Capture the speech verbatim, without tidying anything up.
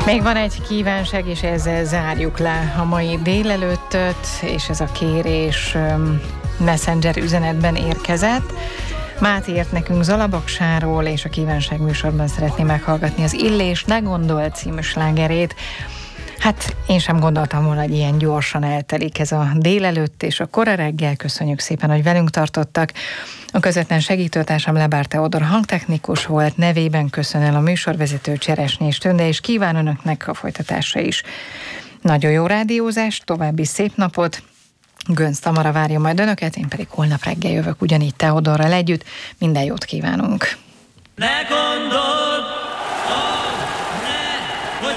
Még van egy kívánság, és ezzel zárjuk le a mai délelőttöt, és ez a kérés Messenger üzenetben érkezett. Máté írt nekünk Zalabaksáról, és a kívánság műsorban szeretné meghallgatni az Illés Ne Gondolj című slágerét. Hát én sem gondoltam volna, hogy ilyen gyorsan eltelik ez a délelőtt és a kora reggel. Köszönjük szépen, hogy velünk tartottak. A közvetlen segítőtársam Lebár Teodor hangtechnikus volt, nevében köszön el a műsorvezető Cseresnyés Tünde, és kíván önöknek a folytatásra is nagyon jó rádiózást, további szép napot. Gönc Tamara várja majd önöket, én pedig holnap reggel jövök ugyanígy Teodorral együtt. Minden jót kívánunk! Ne gondolj!